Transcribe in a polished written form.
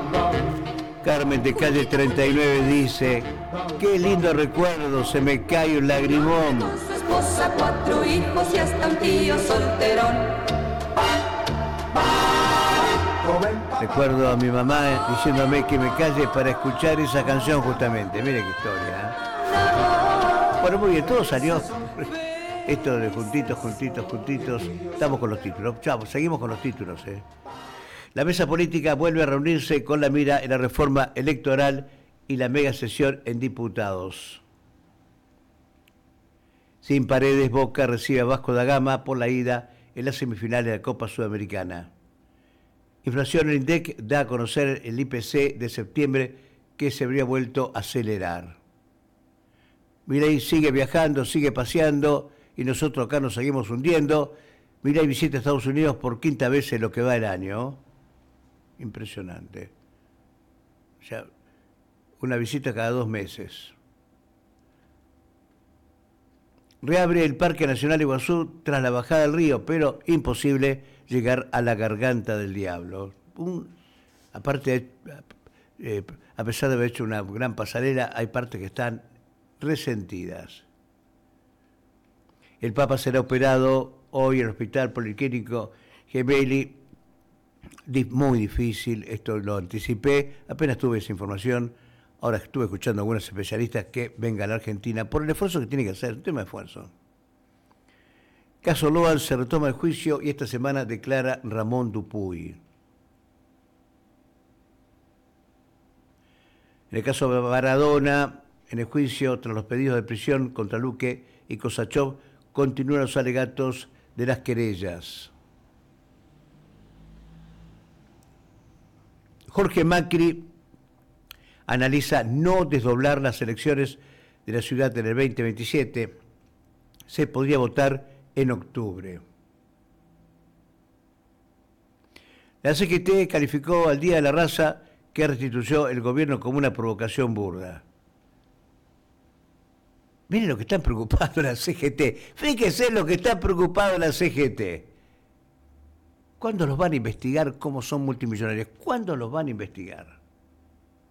Carmen de calle 39 dice: qué lindo recuerdo, se me cae un lagrimón. Con su esposa, 4 hijos y hasta un tío solterón. Recuerdo a mi mamá diciéndome que me calle para escuchar esa canción justamente. Mire qué historia, ¿eh? Bueno, muy bien, todo salió. Esto de juntitos, juntitos, juntitos. Estamos con los títulos. Chao, seguimos con los títulos, ¿eh? La mesa política vuelve a reunirse con la mira en la reforma electoral y la mega sesión en diputados. Sin Paredes, Boca recibe a Vasco da Gama por la ida en las semifinales de la Copa Sudamericana. Inflación, el INDEC da a conocer el IPC de septiembre que se habría vuelto a acelerar. Milei sigue viajando, sigue paseando y nosotros acá nos seguimos hundiendo. Milei visita Estados Unidos por 5ª vez en lo que va el año. Impresionante. O sea, una visita cada 2 meses. Reabre el Parque Nacional Iguazú tras la bajada del río, pero imposible llegar a la Garganta del Diablo. Aparte, a pesar de haber hecho una gran pasarela, hay partes que están resentidas. El Papa será operado hoy en el Hospital Policlínico Gemelli. Muy difícil, esto lo anticipé, apenas tuve esa información. Ahora estuve escuchando a algunos especialistas que vengan a la Argentina por el esfuerzo que tiene que hacer, un tema de esfuerzo. Caso Loan, se retoma el juicio y esta semana declara Ramón Dupuy. En el caso de Maradona, en el juicio tras los pedidos de prisión contra Luque y Kosachov, continúan los alegatos de las querellas. Jorge Macri analiza no desdoblar las elecciones de la ciudad en el 2027. Se podría votar en octubre. La CGT calificó al Día de la Raza que restituyó el gobierno como una provocación burda. Miren lo que están preocupados la CGT. Fíjense lo que está preocupado la CGT. ¿Cuándo los van a investigar cómo son multimillonarios? ¿Cuándo los van a investigar?